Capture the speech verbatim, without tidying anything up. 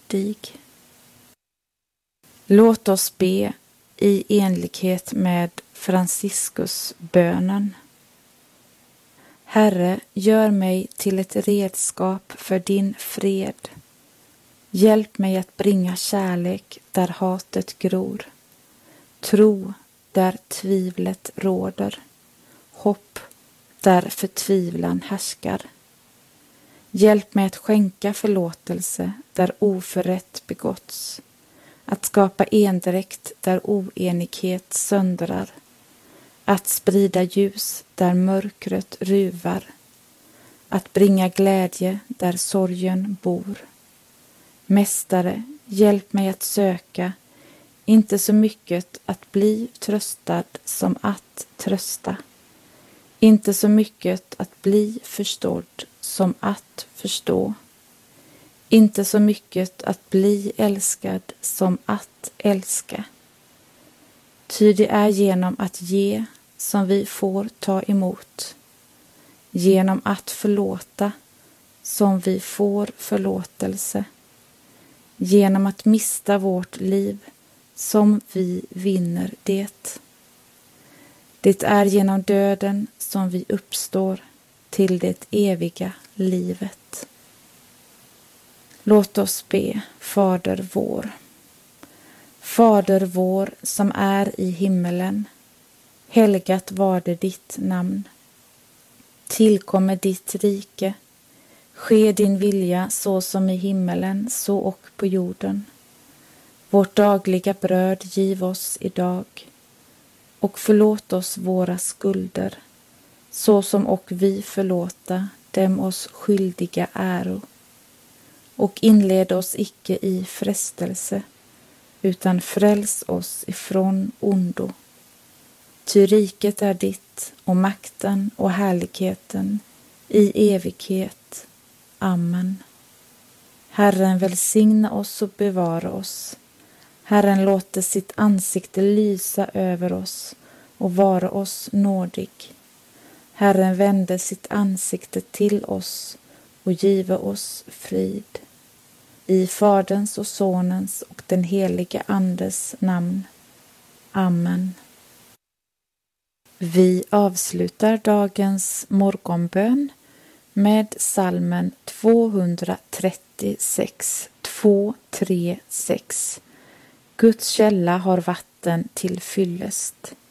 nådig. Låt oss be i enlighet med Franciscus bönen. Herre, gör mig till ett redskap för din fred. Hjälp mig att bringa kärlek där hatet gror, tro där tvivlet råder, hopp där förtvivlan härskar. Hjälp mig att skänka förlåtelse där oförrätt begåtts, att skapa endräkt där oenighet söndrar, att sprida ljus där mörkret ruvar, att bringa glädje där sorgen bor. Mästare, hjälp mig att söka, inte så mycket att bli tröstad som att trösta, inte så mycket att bli förstådd som att förstå, inte så mycket att bli älskad som att älska. Ty det är genom att ge som vi får ta emot, genom att förlåta som vi får förlåtelse, genom att mista vårt liv som vi vinner det. Det är genom döden som vi uppstår till det eviga livet. Låt oss be, Fader vår. Fader vår som är i himmelen, helgat varde ditt namn. Tillkommer ditt rike, ske din vilja så som i himmelen, så och på jorden. Vårt dagliga bröd giv oss idag, och förlåt oss våra skulder, så som och vi förlåta dem oss skyldiga äro. Och inled oss icke i frestelse, utan fräls oss ifrån ondo. Ty riket är ditt, och makten och härligheten i evighet. Amen. Herren välsigna oss och bevara oss. Herren låter sitt ansikte lysa över oss och vara oss nådig. Herren vände sitt ansikte till oss och give oss frid. I Faderns och Sonens och den helige Andes namn. Amen. Vi avslutar dagens morgonbön med psalmen tvåhundratrettiosex, två tre sex. Guds källa har vatten till fyllest.